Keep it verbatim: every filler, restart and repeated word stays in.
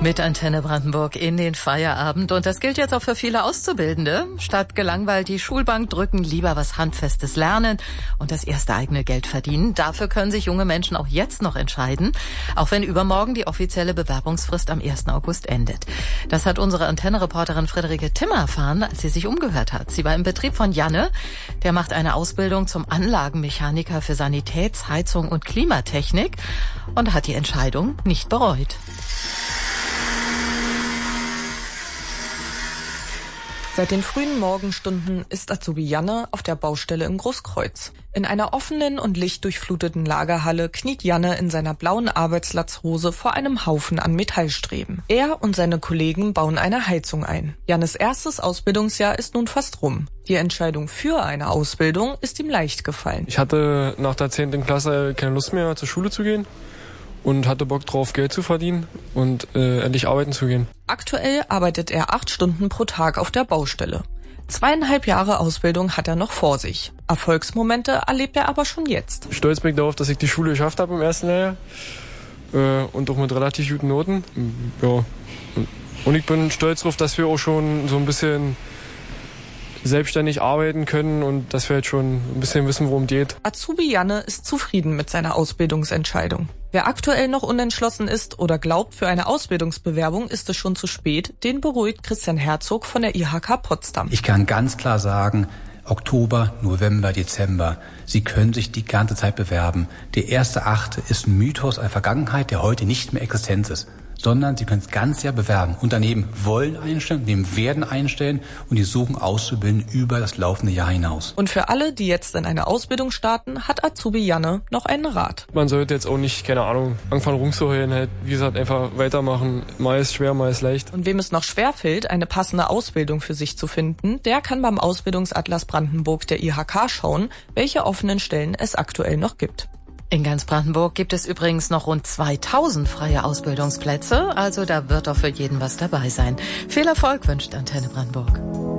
Mit Antenne Brandenburg in den Feierabend. Und das gilt jetzt auch für viele Auszubildende. Statt gelangweilt die Schulbank drücken, lieber was Handfestes lernen und das erste eigene Geld verdienen. Dafür können sich junge Menschen auch jetzt noch entscheiden, auch wenn übermorgen die offizielle Bewerbungsfrist am ersten August endet. Das hat unsere Antenne-Reporterin Friederike Timmer erfahren, als sie sich umgehört hat. Sie war im Betrieb von Janne. Der macht eine Ausbildung zum Anlagenmechaniker für Sanitäts-, Heizung und Klimatechnik und hat die Entscheidung nicht bereut. Seit den frühen Morgenstunden ist Azubi Janne auf der Baustelle in Großkreuz. In einer offenen und lichtdurchfluteten Lagerhalle kniet Janne in seiner blauen Arbeitslatzhose vor einem Haufen an Metallstreben. Er und seine Kollegen bauen eine Heizung ein. Jannes erstes Ausbildungsjahr ist nun fast rum. Die Entscheidung für eine Ausbildung ist ihm leicht gefallen. Ich hatte nach der zehnten Klasse keine Lust mehr, zur Schule zu gehen. Und hatte Bock drauf, Geld zu verdienen und äh, endlich arbeiten zu gehen. Aktuell arbeitet er acht Stunden pro Tag auf der Baustelle. Zweieinhalb Jahre Ausbildung hat er noch vor sich. Erfolgsmomente erlebt er aber schon jetzt. Stolz bin ich darauf, dass ich die Schule geschafft habe im ersten Lehrjahr. Äh, und auch mit relativ guten Noten. Ja. Und ich bin stolz darauf, dass wir auch schon so ein bisschen selbstständig arbeiten können und dass wir jetzt schon ein bisschen wissen, worum es geht. Azubi Janne ist zufrieden mit seiner Ausbildungsentscheidung. Wer aktuell noch unentschlossen ist oder glaubt, für eine Ausbildungsbewerbung ist es schon zu spät, den beruhigt Christian Herzog von der I H K Potsdam. Ich kann ganz klar sagen, Oktober, November, Dezember, Sie können sich die ganze Zeit bewerben. Der erste Achte ist ein Mythos einer Vergangenheit, der heute nicht mehr existent ist. Sondern Sie können das ganze Jahr bewerben. Unternehmen wollen einstellen, Unternehmen werden einstellen und die suchen Auszubildende über das laufende Jahr hinaus. Und für alle, die jetzt in eine Ausbildung starten, hat Azubi Janne noch einen Rat. Man sollte jetzt auch nicht, keine Ahnung, anfangen rumzuheulen, halt, wie gesagt, einfach weitermachen. Mal ist schwer, mal ist leicht. Und wem es noch schwerfällt, eine passende Ausbildung für sich zu finden, der kann beim Ausbildungsatlas Brandenburg der I H K schauen, welche offenen Stellen es aktuell noch gibt. In ganz Brandenburg gibt es übrigens noch rund zweitausend freie Ausbildungsplätze, also da wird doch für jeden was dabei sein. Viel Erfolg wünscht Antenne Brandenburg.